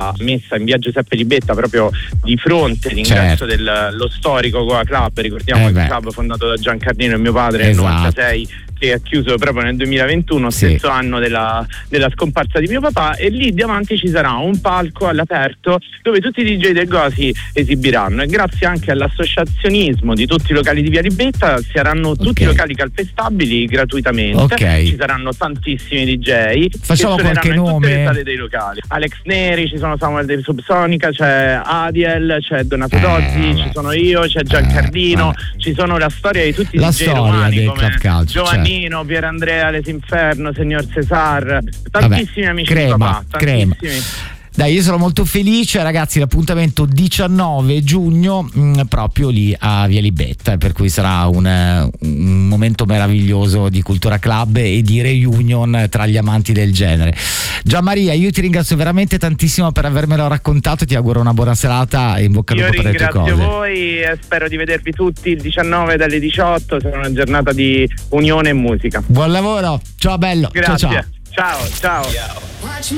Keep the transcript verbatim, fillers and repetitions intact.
la messa in via Giuseppe Libetta, proprio di fronte all'ingresso certo. dello storico Goa Club. Ricordiamo eh il club fondato da Giancardino e mio padre esatto. nel novantasei, che è chiuso proprio nel duemilaventuno, sì. stesso anno della, della scomparsa di mio papà, e lì davanti ci sarà un palco all'aperto dove tutti i D J del Goa si esibiranno, e grazie anche all'associazionismo di tutti i locali di via Libetta saranno tutti okay. i locali calpestabili gratuitamente, okay. ci saranno tantissimi D J. Facciamo che qualche suoneranno in tutte nome? le sale dei locali. Alex Neri, ci sono Samuel dei Subsonica, c'è Adiel, c'è Donato eh, Dozzi, vabbè. ci sono io, c'è Giancardino, eh, ci sono la storia di tutti i la D J storia romani del come Club Calcio, Giovannino, certo. Pier Andrea, Lesinferno, Signor Cesar, tantissimi vabbè, amici crema, di papà, tantissimi. crema. Dai, io sono molto felice, ragazzi. L'appuntamento diciannove giugno mh, proprio lì a Via Libetta, per cui sarà un, un momento meraviglioso di Cultura Club e di reunion tra gli amanti del genere. Gianmaria, io ti ringrazio veramente tantissimo per avermelo raccontato, ti auguro una buona serata e in bocca al lupo per le tue cose. Io ringrazio voi e spero di vedervi tutti il diciannove dalle diciotto, sarà una giornata di unione e musica. Buon lavoro, ciao bello. Grazie. Ciao ciao. Ciao, ciao. ciao.